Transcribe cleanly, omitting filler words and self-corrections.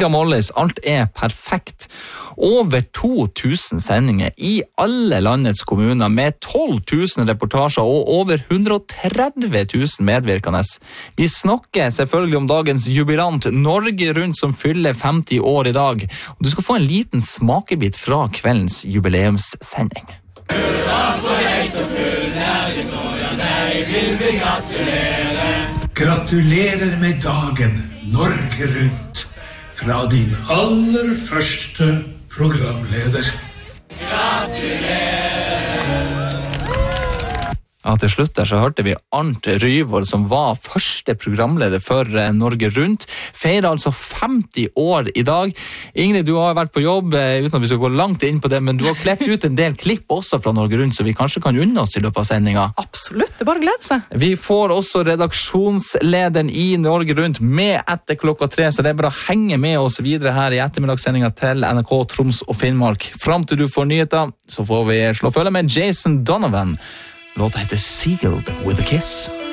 Sigga Mollis, alt perfekt. Over 2000 sendinger i alle landets kommuner med 12 000 reportasjer og over 130 000 medvirkende. Vi snakker selvfølgelig om dagens jubilant Norge Rundt som fyller 50 år i dag. Du skal få en liten smakebit fra kveldens jubileumssending. Hurra for deg som fyller nærhet, og deg vil vi gratulere. Gratulerer med dagen, Norge Rundt, fra din aller første programleder. Gratulerer! Ja, til slutt der så hørte vi Arnt Ryvold, som var første programleder for Norge Rundt. Feirer altså 50 år i dag. Ingrid, du har vært på jobb, uten at vi skal gå langt inn på det, men du har klept ut en del klipp også fra Norge Rundt, så vi kanskje kan unne oss i løpet av sendingen. Absolutt, det bare gleder seg. Vi får også redaksjonslederen i Norge Rundt med etter 3, så det bare å henge med oss videre her i ettermiddagssendingen til NRK Troms og Finnmark. Fram til du får nyheter, så får vi slå følge med Jason Donovan. Låta heter Sealed with a Kiss.